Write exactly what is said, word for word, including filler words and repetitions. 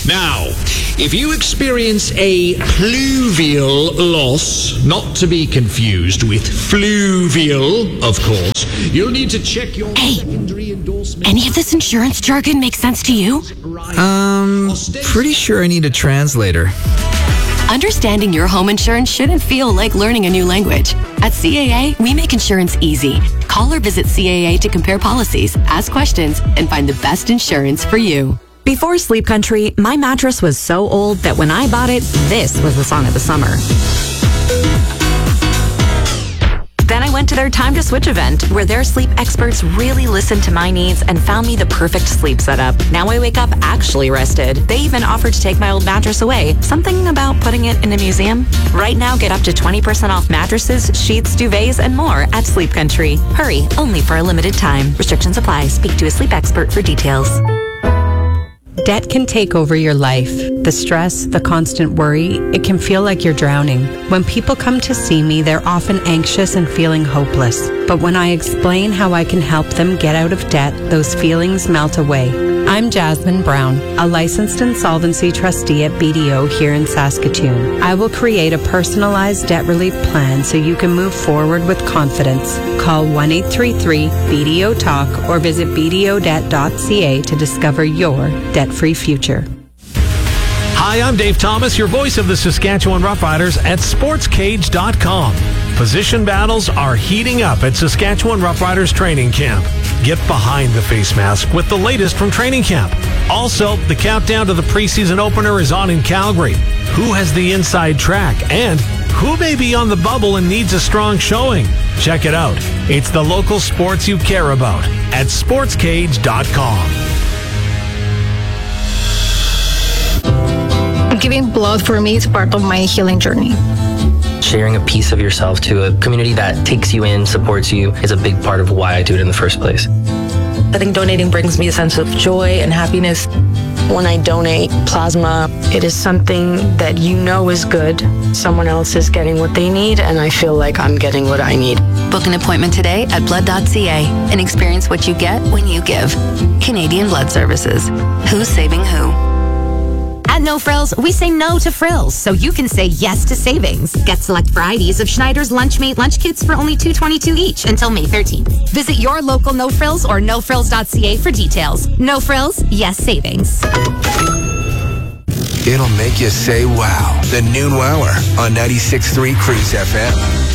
Now, if you experience a pluvial loss, not to be confused with fluvial, of course, you'll need to check your hey, secondary endorsement. Any of this insurance jargon make sense to you? Um, pretty sure I need a translator. Understanding your home insurance shouldn't feel like learning a new language. At C A A, we make insurance easy. Call or visit C A A to compare policies, ask questions, and find the best insurance for you. Before Sleep Country, my mattress was so old that when I bought it, this was the song of the summer. Then I went to their Time to Switch event, where their sleep experts really listened to my needs and found me the perfect sleep setup. Now I wake up actually rested. They even offered to take my old mattress away. Something about putting it in a museum? Right now, get up to twenty percent off mattresses, sheets, duvets, and more at Sleep Country. Hurry, only for a limited time. Restrictions apply. Speak to a sleep expert for details. Debt can take over your life. The stress, the constant worry, it can feel like you're drowning. When people come to see me, they're often anxious and feeling hopeless. But when I explain how I can help them get out of debt, those feelings melt away. I'm Jasmine Brown, a licensed insolvency trustee at B D O here in Saskatoon. I will create a personalized debt relief plan so you can move forward with confidence. Call one eight three three B D O talk or visit b d o debt dot c a to discover your debt-free future. Hi, I'm Dave Thomas, your voice of the Saskatchewan Roughriders at sports cage dot com. Position battles are heating up at Saskatchewan Roughriders training camp. Get behind the face mask with the latest from training camp. Also, the countdown to the preseason opener is on in Calgary. Who has the inside track? And who may be on the bubble and needs a strong showing? Check it out. It's the local sports you care about at sports cage dot com. Giving blood for me is part of my healing journey. Sharing a piece of yourself to a community that takes you in, supports you, is a big part of why I do it in the first place. I think donating brings me a sense of joy and happiness. When I donate plasma, it is something that you know is good. Someone else is getting what they need, and I feel like I'm getting what I need. Book an appointment today at blood dot c a and experience what you get when you give. Canadian Blood Services. Who's saving who? At No Frills, we say no to frills, so you can say yes to savings. Get select varieties of Schneider's Lunchmate lunch kits for only two dollars and twenty-two cents each until May thirteenth. Visit your local No Frills or no frills dot c a for details. No Frills, yes savings. It'll make you say wow. The Noon Wower on ninety-six point three Cruise F M.